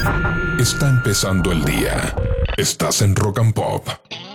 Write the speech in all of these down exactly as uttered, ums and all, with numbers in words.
Está empezando el día. Estás en Rock and Pop.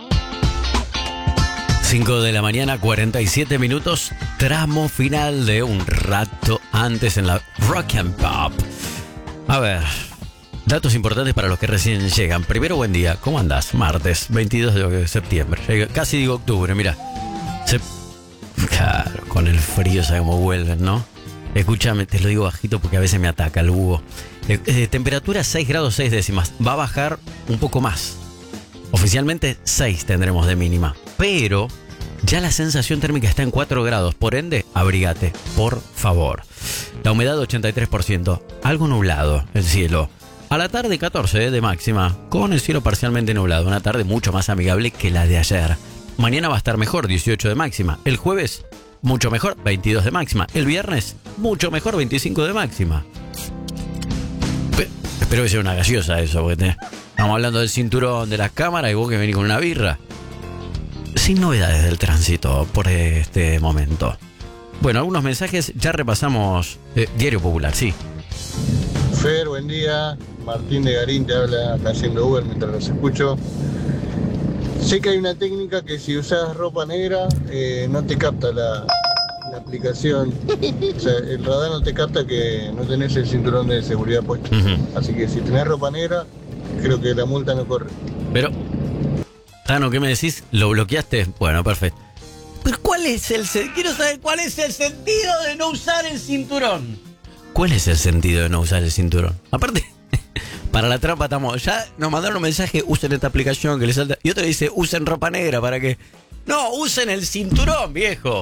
cinco de la mañana, cuarenta y siete minutos. Tramo final de un rato antes en la Rock and Pop. A ver, datos importantes para los que recién llegan. Primero, buen día. ¿Cómo andás? Martes, veintidós de septiembre. Casi digo octubre, mira. Se... Claro, con el frío sabe cómo vuelven, ¿no? Escúchame, te lo digo bajito porque a veces me ataca el búho. Eh, eh, temperatura seis grados seis décimas. Va a bajar un poco más. Oficialmente seis tendremos de mínima. Pero ya la sensación térmica está en cuatro grados. Por ende, abrígate, por favor. La humedad ochenta y tres por ciento. Algo nublado el cielo. A la tarde catorce de máxima. Con el cielo parcialmente nublado. Una tarde mucho más amigable que la de ayer. Mañana va a estar mejor, dieciocho de máxima. El jueves, mucho mejor, veintidós de máxima. El viernes, mucho mejor, veinticinco de máxima. Pe- espero que sea una gaseosa eso, porque te... estamos hablando del cinturón de las cámaras y vos que venís con una birra. Sin novedades del tránsito por este momento. Bueno, algunos mensajes, ya repasamos. eh, Diario Popular, sí. Fer, buen día. Martín de Garín te habla acá haciendo Uber mientras los escucho. Sé que hay una técnica que si usas ropa negra eh, no te capta la, la aplicación. O sea, el radar no te capta que no tenés el cinturón de seguridad puesto. Uh-huh. Así que si tenés ropa negra, creo que la multa no corre. Pero, Tano, ¿qué me decís? ¿Lo bloqueaste? Bueno, perfecto. Pero ¿cuál es el se- quiero saber cuál es el sentido de no usar el cinturón? ¿Cuál es el sentido de no usar el cinturón? Aparte, para la trampa estamos. Ya nos mandaron un mensaje, usen esta aplicación que les salta. Y otro dice, usen ropa negra para que. No, usen el cinturón, viejo.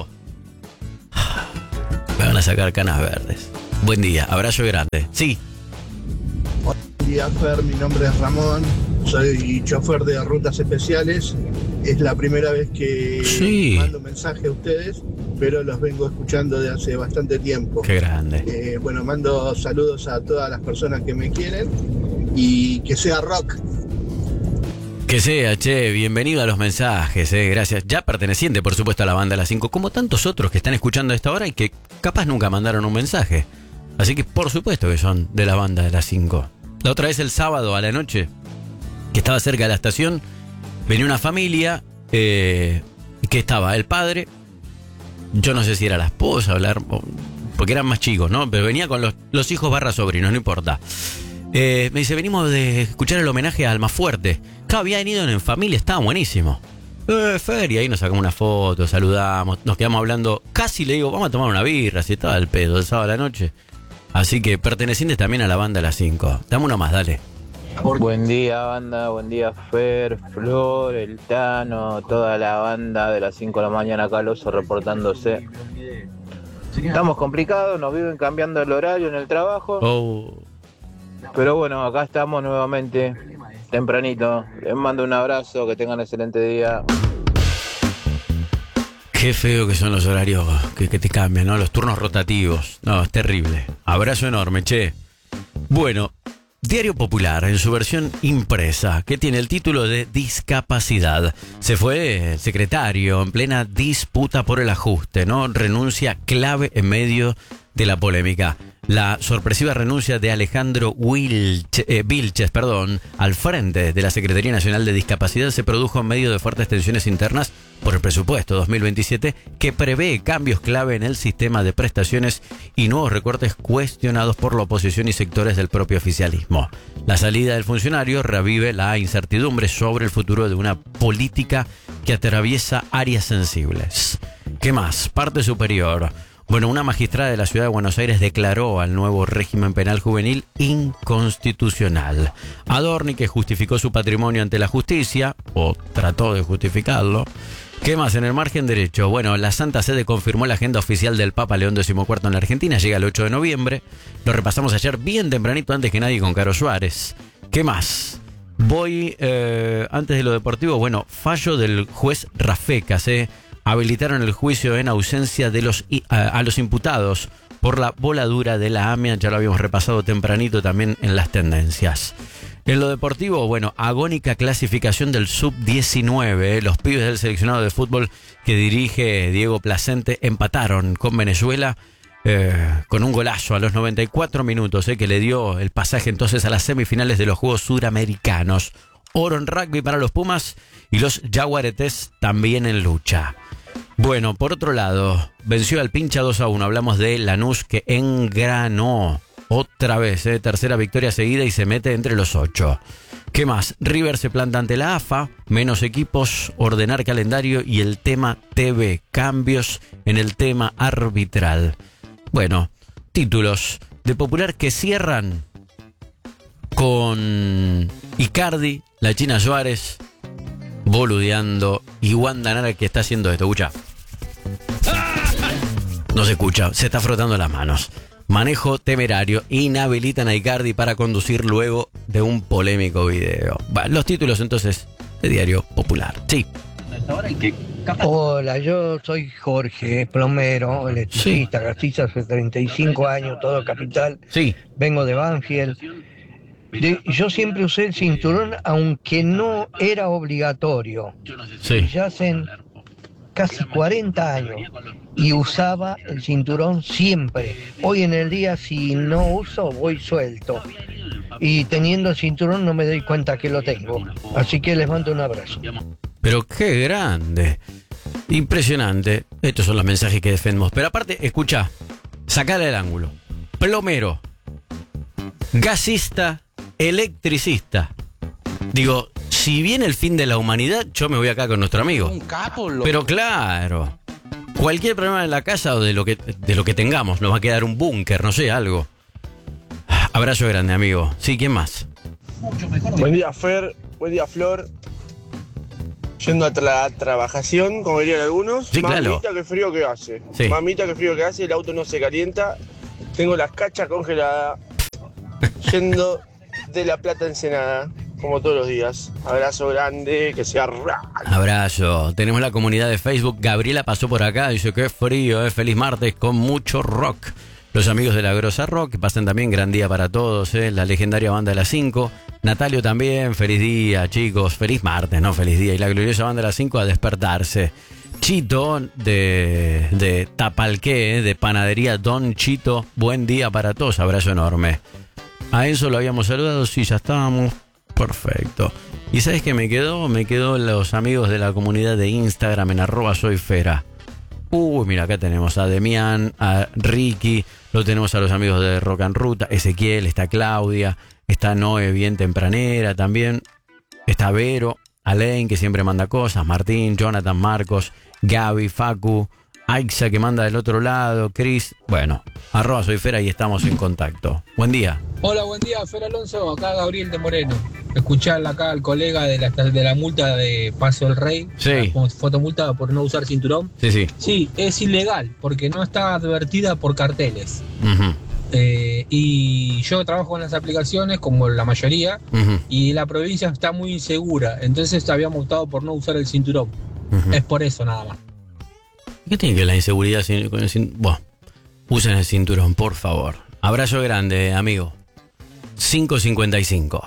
Me van a sacar canas verdes. Buen día, abrazo grande. Sí. Buen día, Fer, mi nombre es Ramón, soy chofer de rutas especiales. Es la primera vez que Sí. mando mensaje a ustedes, pero los vengo escuchando de hace bastante tiempo. Qué grande. Eh, bueno, mando saludos a todas las personas que me quieren y que sea rock. Que sea, che, bienvenido a los mensajes, eh, gracias. Ya perteneciente, por supuesto, a la banda Las cinco, como tantos otros que están escuchando a esta hora y que capaz nunca mandaron un mensaje. Así que por supuesto que son de la banda de Las cinco. La otra vez el sábado a la noche, que estaba cerca de la estación, venía una familia, eh, que estaba el padre, yo no sé si era la esposa o la, porque eran más chicos, ¿no? Pero venía con los, los hijos barra sobrinos, no importa. Eh, me dice, venimos de escuchar el homenaje a Almafuerte. Claro, habían ido en familia, estaba buenísimo. Eh, Fer, y ahí nos sacamos una foto, saludamos, nos quedamos hablando. Casi le digo, vamos a tomar una birra, si estaba el pedo el sábado a la noche. Así que pertenecientes también a la banda Las cinco. Dame uno más, dale. Buen día, banda, buen día, Fer, Flor, el Tano, toda la banda de las cinco de la mañana acá, al oso reportándose. Estamos complicados, nos viven cambiando el horario en el trabajo. Oh. Pero bueno, acá estamos nuevamente, tempranito. Les mando un abrazo, que tengan excelente día. Qué feo que son los horarios que, que te cambian, ¿no? Los turnos rotativos. No, es terrible. Abrazo enorme, che. Bueno, Diario Popular, en su versión impresa, que tiene el título de Discapacidad. Se fue el secretario en plena disputa por el ajuste, ¿no? Renuncia clave en medio de la polémica. La sorpresiva renuncia de Alejandro Wilch, eh, Vilches perdón, al frente de la Secretaría Nacional de Discapacidad se produjo en medio de fuertes tensiones internas por el presupuesto dos mil veintisiete, que prevé cambios clave en el sistema de prestaciones y nuevos recortes cuestionados por la oposición y sectores del propio oficialismo. La salida del funcionario revive la incertidumbre sobre el futuro de una política que atraviesa áreas sensibles. ¿Qué más? Parte superior. Bueno, una magistrada de la ciudad de Buenos Aires declaró al nuevo régimen penal juvenil inconstitucional. Adorni, que justificó su patrimonio ante la justicia, o trató de justificarlo. ¿Qué más? En el margen derecho, bueno, la Santa Sede confirmó la agenda oficial del Papa León decimocuarto en la Argentina, llega el ocho de noviembre. Lo repasamos ayer bien tempranito, antes que nadie, con Caro Suárez. ¿Qué más? Voy, eh, antes de lo deportivo, bueno, fallo del juez Rafecas, eh. Habilitaron el juicio en ausencia de los a, a los imputados por la voladura de la A M I A, ya lo habíamos repasado tempranito también en las tendencias. En lo deportivo, bueno, agónica clasificación del sub diecinueve. Los pibes del seleccionado de fútbol que dirige Diego Placente empataron con Venezuela eh, con un golazo a los noventa y cuatro minutos, eh, que le dio el pasaje entonces a las semifinales de los Juegos Suramericanos. Oro en rugby para los Pumas y los Jaguaretes también en lucha. Bueno, por otro lado, venció al Pincha dos a uno. Hablamos de Lanús, que engranó otra vez, eh, tercera victoria seguida y se mete entre los ocho. ¿Qué más? River se planta ante la A F A, menos equipos, ordenar calendario y el tema T V, cambios en el tema arbitral. Bueno, títulos de Popular que cierran con Icardi, la China Suárez, boludeando, y Wanda Nara que está haciendo esto. Escucha. No se escucha, se está frotando las manos. Manejo temerario, inhabilitan a Icardi para conducir luego de un polémico video. Bueno, los títulos entonces de Diario Popular. Sí. Hola, yo soy Jorge, plomero, electricista, sí. Gasista hace treinta y cinco años, todo capital. Sí. Vengo de Banfield. De, yo siempre usé el cinturón, aunque no era obligatorio. Sí. Ya hacen casi cuarenta años y usaba el cinturón siempre. Hoy en el día, si no uso, voy suelto. Y teniendo el cinturón no me doy cuenta que lo tengo. Así que les mando un abrazo. Pero qué grande. Impresionante. Estos son los mensajes que defendemos. Pero aparte, escucha, sacale el ángulo. Plomero, gasista, electricista. Digo, si viene el fin de la humanidad, yo me voy acá con nuestro amigo. Un capo, loco. Pero claro, cualquier problema en la casa o de lo que, de lo que tengamos, nos va a quedar un búnker, no sé, algo. Abrazo grande, amigo. Sí, ¿quién más? Buen día, Fer. Buen día, Flor. Yendo a la trabajación, como dirían algunos. Sí, claro. Mamita, qué frío que hace. Sí. Mamita, qué frío que hace. El auto no se calienta. Tengo las cachas congeladas. Yendo de La Plata a Ensenada, como todos los días. Abrazo grande, que sea rock. Abrazo. Tenemos la comunidad de Facebook. Gabriela pasó por acá. Dice, qué frío, eh. Feliz martes con mucho rock. Los amigos de la Grosa Rock, que pasen también, gran día para todos, ¿eh? La legendaria banda de las cinco. Natalio también, feliz día, chicos. Feliz martes, ¿no? Feliz día. Y la gloriosa banda de las cinco a despertarse. Chito de, de Tapalqué, ¿eh? De Panadería Don Chito. Buen día para todos, abrazo enorme. A Enzo lo habíamos saludado, sí, ya estábamos. Perfecto. ¿Y sabes qué me quedó? Me quedó los amigos de la comunidad de Instagram en arroba soyfera. Uy, mira, acá tenemos a Demián, a Ricky, lo tenemos a los amigos de Rock and Ruta, Ezequiel, está Claudia, está Noé, bien tempranera también, está Vero, Alain, que siempre manda cosas, Martín, Jonathan, Marcos, Gaby, Facu, Aixa, que manda del otro lado, Cris. Bueno, arroba soy Fera y estamos en contacto. Buen día. Hola, buen día, Fer Alonso, acá Gabriel de Moreno. Escuchar acá al colega de la, de la multa de Paso del Rey, sí. Como fotomulta por no usar cinturón. Sí, sí. Sí, es ilegal porque no está advertida por carteles. Uh-huh. Eh, y yo trabajo con las aplicaciones, como la mayoría, uh-huh. y la provincia está muy insegura, entonces habíamos optado por no usar el cinturón. Uh-huh. Es por eso nada más. ¿Qué tiene que ver la inseguridad con el cinturón? Bueno, usen el cinturón, por favor. Abrazo grande, amigo. cinco cincuenta y cinco.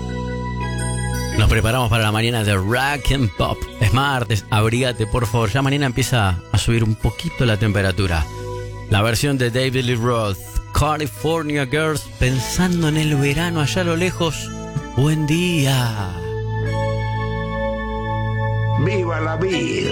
Nos preparamos para la mañana de Rock and Pop. Es martes, abrígate, por favor. Ya mañana empieza a subir un poquito la temperatura. La versión de David Lee Roth, California Girls, pensando en el verano allá a lo lejos. Buen día. ¡Viva la vida!